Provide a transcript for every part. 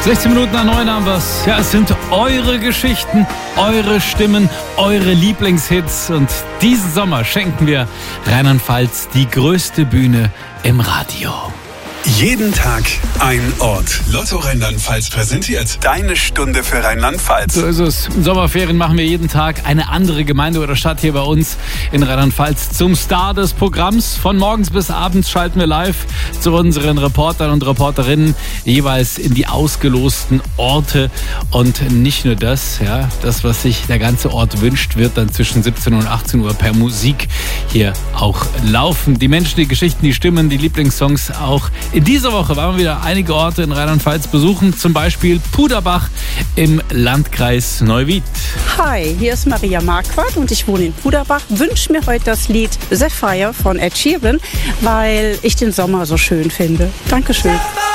16 Minuten nach 9 haben wir's. Ja, es sind eure Geschichten, eure Stimmen, eure Lieblingshits. Und diesen Sommer schenken wir Rheinland-Pfalz die größte Bühne im Radio. Jeden Tag ein Ort. Lotto Rheinland-Pfalz präsentiert deine Stunde für Rheinland-Pfalz. So ist es. In Sommerferien machen wir jeden Tag eine andere Gemeinde oder Stadt hier bei uns in Rheinland-Pfalz zum Star des Programms. Von morgens bis abends schalten wir live zu unseren Reportern und Reporterinnen jeweils in die ausgelosten Orte. Und nicht nur das, ja, das, was sich der ganze Ort wünscht, wird dann zwischen 17 und 18 Uhr per Musik hier auch laufen. Die Menschen, die Geschichten, die Stimmen, die Lieblingssongs auch. In dieser Woche waren wir wieder einige Orte in Rheinland-Pfalz besuchen, zum Beispiel Puderbach im Landkreis Neuwied. Hi, hier ist Maria Marquardt und ich wohne in Puderbach. Wünsche mir heute das Lied Sapphire von Ed Sheeran, weil ich den Sommer so schön finde. Dankeschön.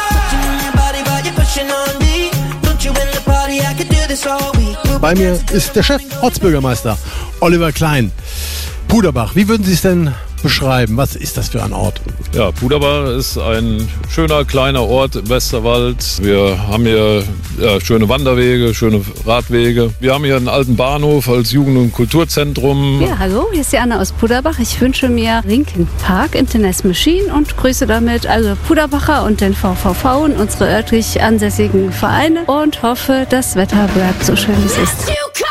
Bei mir ist der Chef, Ortsbürgermeister Oliver Klein. Puderbach, wie würden Sie es denn beschreiben? Was ist das für ein Ort? Ja, Puderbach ist ein schöner kleiner Ort im Westerwald. Wir haben hier schöne Wanderwege, schöne Radwege. Wir haben hier einen alten Bahnhof als Jugend- und Kulturzentrum. Ja, hallo, hier ist die Anna aus Puderbach. Ich wünsche mir Linkin Park, Internet Machine und grüße damit alle Puderbacher und den VVV und unsere örtlich ansässigen Vereine und hoffe, das Wetter bleibt so schön, wie es ist.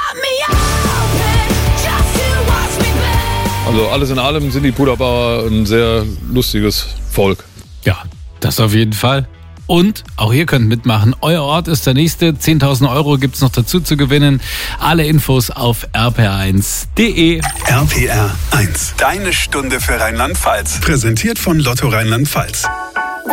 Also alles in allem sind die Puderbacher ein sehr lustiges Volk. Ja, das auf jeden Fall. Und auch ihr könnt mitmachen. Euer Ort ist der nächste. 10.000 Euro gibt es noch dazu zu gewinnen. Alle Infos auf rpr1.de. RPR 1, deine Stunde für Rheinland-Pfalz. Präsentiert von Lotto Rheinland-Pfalz.